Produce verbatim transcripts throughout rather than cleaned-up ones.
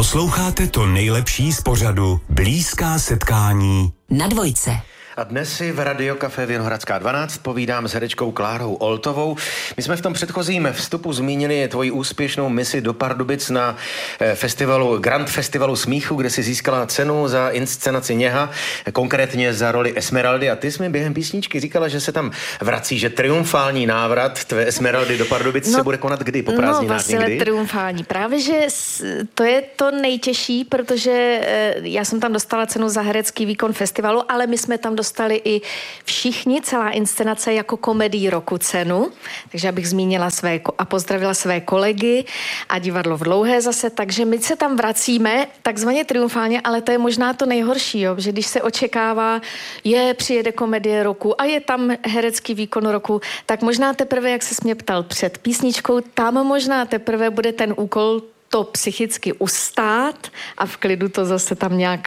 Posloucháte to nejlepší z pořadu Blízká setkání na Dvojce. A dnes si v Radio Café Vinohradská dvanáct povídám s herečkou Klárou Oltovou. My jsme v tom předchozím vstupu zmínili tvoji úspěšnou misi do Pardubic na festivalu, Grand Festivalu smíchu, kde si získala cenu za inscenaci Něha, konkrétně za roli Esmeraldy. A ty jsi mi během písničky říkala, že se tam vrací, že triumfální návrat tvé Esmeraldy do Pardubic no, se bude konat kdy? Po prázdninách no, někdy? No, triumfální. Právě, že to je to nejtěžší, protože já jsem tam dostala cenu za herecký výkon festivalu, ale my jsme tam dostali i všichni, celá inscenace jako komedii roku cenu, takže abych zmínila své a pozdravila své kolegy a divadlo v Dlouhé zase, takže my se tam vracíme takzvaně triumfálně, ale to je možná to nejhorší, jo, že když se očekává, je, přijede komedie roku a je tam herecký výkon roku, tak možná teprve, jak se mě ptal před písničkou, tam možná teprve bude ten úkol to psychicky ustát a v klidu to zase tam nějak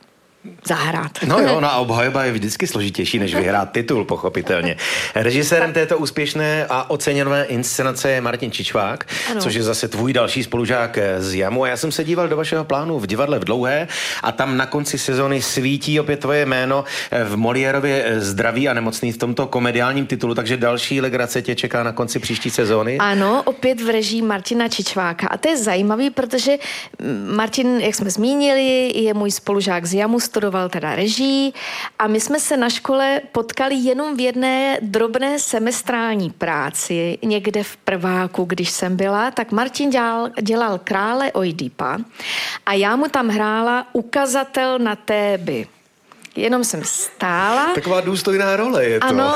zahrát. No jo, na obhajoba je vždycky složitější, než vyhrát titul, pochopitelně. Režisérem této úspěšné a oceněné inscenace je Martin Čičvák, ano. Což je zase tvůj další spolužák z Jamu. A já jsem se díval do vašeho plánu v divadle v Dlouhé a tam na konci sezony svítí opět tvoje jméno v Moliérově Zdraví a nemocný v tomto komediálním titulu, takže další legrace tě čeká na konci příští sezóny. Ano, opět v režii Martina Čičváka. A to je zajímavý, protože Martin, jak jsme zmínili, je můj spolužák z Jamu, studoval teda režii a my jsme se na škole potkali jenom v jedné drobné semestrální práci, někde v prváku, když jsem byla, tak Martin dělal, dělal krále Oidipa a já mu tam hrála ukazatel na Téby. Jenom jsem stála. Taková důstojná role je to. Ano,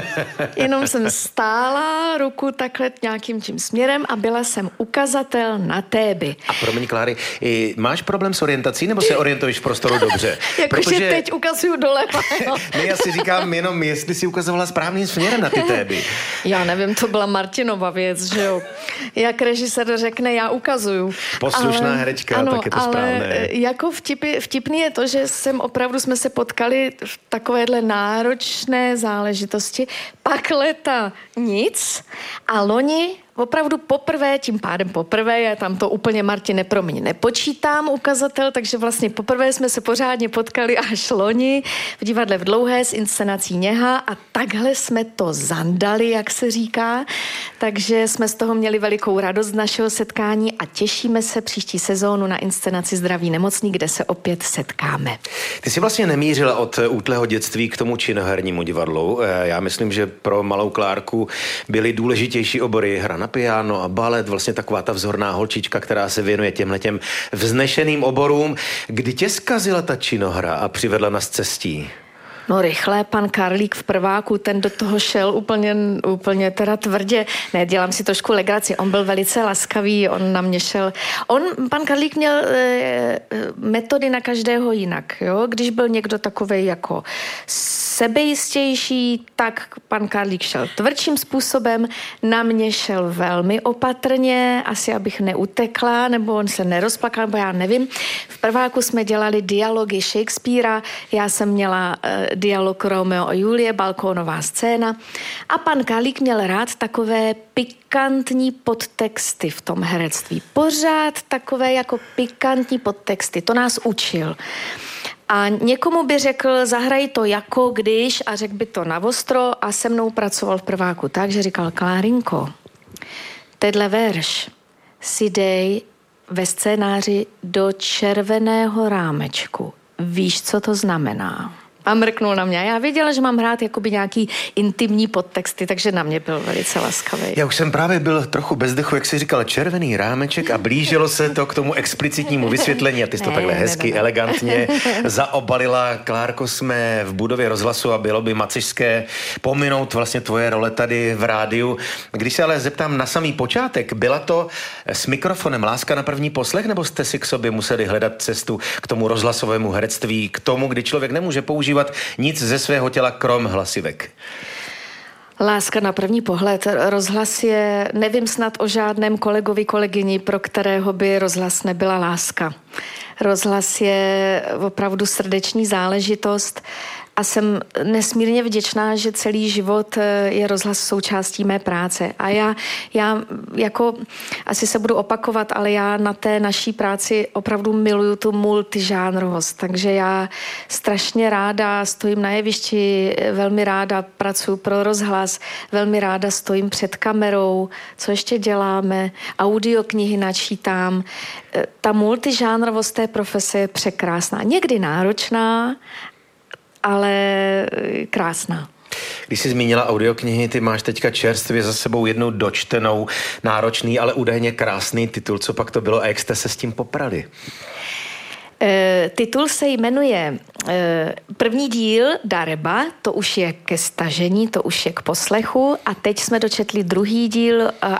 jenom jsem stála, ruku takhle nějakým tím směrem a byla jsem ukazatel na Téby. A promiň, Kláry, máš problém s orientací, nebo se orientuješ v prostoru dobře? Jakože Protože... teď ukazuju doleva. No. Ne, já si říkám jenom, jestli si ukazovala správným směrem na ty Téby. Já nevím, to byla Martinova věc, že jo. Jak režisér řekne, já ukazuju. Poslušná ale, herečka, ano, tak je to ale správné. Jako vtipy, vtipný je to, že jsem opravdu jsme se potkali v takovéhle náročné záležitosti, pak leta nic a loni opravdu poprvé, tím pádem poprvé, já tam to úplně Martine pro mě nepočítám ukazatel, takže vlastně poprvé jsme se pořádně potkali až loni v divadle v Dlouhé s inscenací Něha a takhle jsme to zandali, jak se říká, takže jsme z toho měli velikou radost z našeho setkání a těšíme se příští sezónu na inscenaci Zdraví nemocný, kde se opět setkáme. Ty jsi vlastně nemířila od útlého dětství k tomu činohernímu divadlu. Já myslím, že pro malou Klárku byly důležitější obory hra na piano a balet, vlastně taková ta vzorná holčička, která se věnuje těmhletěm vznešeným oborům. Kdy tě zkazila ta činohra a přivedla na scestí? No rychle, pan Karlík v prváku, ten do toho šel úplně, úplně teda tvrdě. Ne, dělám si trošku legraci, on byl velice laskavý, on na mě šel. On, pan Karlík měl e, metody na každého jinak, jo. Když byl někdo takovej jako sebejistější, tak pan Karlík šel tvrdším způsobem, na mě šel velmi opatrně, asi abych neutekla, nebo on se nerozplakal, nebo já nevím. V prváku jsme dělali dialogy Shakespearea, já jsem měla e, dialog Romeo a Julie, balkónová scéna. A pan Karlík měl rád takové pikantní podtexty v tom herectví. Pořád takové jako pikantní podtexty. To nás učil. A někomu by řekl, zahraj to jako když a řekl by to navostro a se mnou pracoval v prváku tak, že říkal, Klárinko, tenhle verš si dej ve scénáři do červeného rámečku. Víš, co to znamená? A mrknul na mě. Já věděla, že mám hrát jakoby nějaký intimní podtexty, takže na mě byl velice laskavý. Já už jsem právě byl trochu bez dechu, jak jsi říkal, červený rámeček a blížilo se to k tomu explicitnímu vysvětlení a ty jsi to ne, takhle hezky, ne, ne, ne. elegantně zaobalila. Klárko, jsme v budově rozhlasu a bylo by macešské pominout vlastně tvoje role tady v rádiu. Když se ale zeptám na samý počátek, byla to s mikrofonem láska na první poslech, nebo jste si k sobě museli hledat cestu k tomu rozhlasovému herectví, k tomu, kdy člověk nemůže používat nic ze svého těla krom hlasivek? Láska na první pohled. Rozhlas je, nevím snad o žádném kolegovi, kolegyni, pro kterého by rozhlas nebyla láska. Rozhlas je opravdu srdeční záležitost a jsem nesmírně vděčná, že celý život je rozhlas součástí mé práce. A já, já jako, asi se budu opakovat, ale já na té naší práci opravdu miluju tu multižánrovost, takže já strašně ráda stojím na jevišti, velmi ráda pracuji pro rozhlas, velmi ráda stojím před kamerou, co ještě děláme, audioknihy načítám. Ta multižánrovost té profese je překrásná. Někdy náročná, ale krásná. Když jsi zmínila audioknihy, ty máš teďka čerstvě za sebou jednu dočtenou, náročný, ale údajně krásný titul. Co pak to bylo a jak jste se s tím poprali? E, titul se jmenuje e, první díl Dareba, to už je ke stažení, to už je k poslechu a teď jsme dočetli druhý díl